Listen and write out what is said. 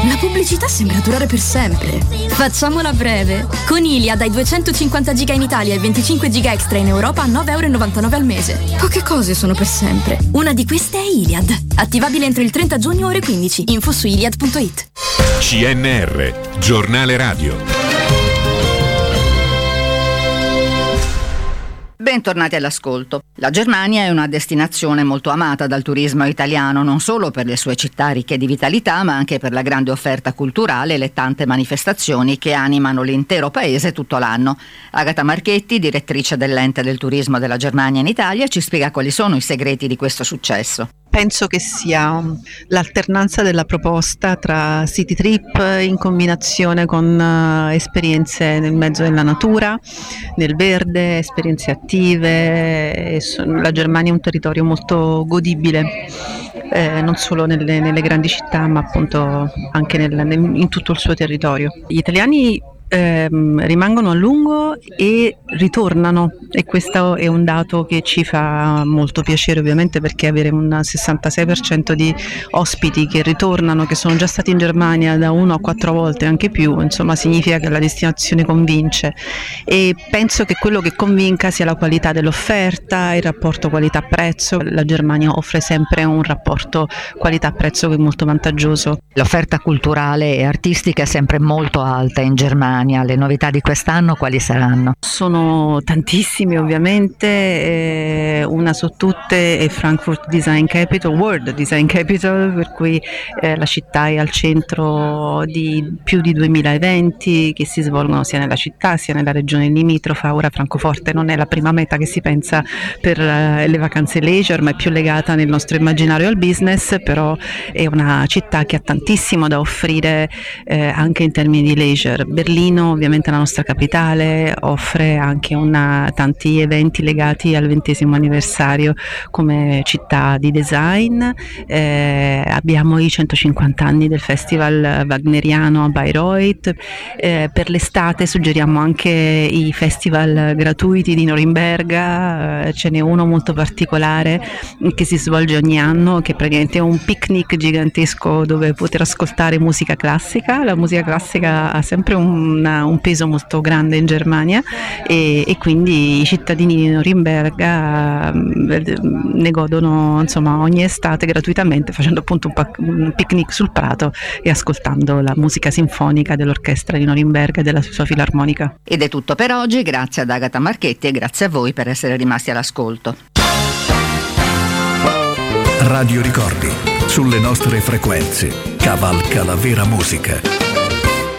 La pubblicità sembra durare per sempre. Facciamola breve. Con Iliad hai 250 giga in Italia e 25 giga extra in Europa a 9,99€ al mese. Poche cose sono per sempre. Una di queste è Iliad. Attivabile entro il 30 giugno ore 15. Info su iliad.it. CNR, giornale radio. Bentornati all'ascolto. La Germania è una destinazione molto amata dal turismo italiano, non solo per le sue città ricche di vitalità, ma anche per la grande offerta culturale e le tante manifestazioni che animano l'intero paese tutto l'anno. Agata Marchetti, direttrice dell'ente del turismo della Germania in Italia, ci spiega quali sono i segreti di questo successo. Penso che sia l'alternanza della proposta tra city trip in combinazione con esperienze nel mezzo della natura, nel verde, esperienze attive. La Germania è un territorio molto godibile, non solo nelle grandi città, ma appunto anche in tutto il suo territorio. Gli italiani rimangono a lungo e ritornano, e questo è un dato che ci fa molto piacere, ovviamente, perché avere un 66% di ospiti che ritornano, che sono già stati in Germania da 1 a 4 volte, anche più, insomma, significa che la destinazione convince, e penso che quello che convinca sia la qualità dell'offerta, il rapporto qualità-prezzo. La Germania offre sempre un rapporto qualità-prezzo che è molto vantaggioso. L'offerta culturale e artistica è sempre molto alta in Germania. Le novità di quest'anno quali saranno? Sono tantissime, ovviamente, una su tutte è Frankfurt Design Capital, World Design Capital, per cui la città è al centro di più di 2000 eventi che si svolgono sia nella città sia nella regione limitrofa. Ora Francoforte non è la prima meta che si pensa per le vacanze leisure, ma è più legata nel nostro immaginario al business, però è una città che ha tantissimo da offrire anche in termini di leisure. Berlino, ovviamente la nostra capitale, offre anche tanti eventi legati al 20° anniversario come città di design. Abbiamo i 150 anni del festival wagneriano a Bayreuth. Per l'estate suggeriamo anche i festival gratuiti di Norimberga. Ce n'è uno molto particolare che si svolge ogni anno, che praticamente è un picnic gigantesco dove poter ascoltare musica classica. La musica classica ha sempre un peso molto grande in Germania, e quindi i cittadini di Norimberga ne godono, insomma, ogni estate gratuitamente, facendo appunto un picnic sul prato e ascoltando la musica sinfonica dell'orchestra di Norimberga e della sua filarmonica. Ed è tutto per oggi, grazie ad Agata Marchetti e grazie a voi per essere rimasti all'ascolto. Radio Ricordi, sulle nostre frequenze, cavalca la vera musica.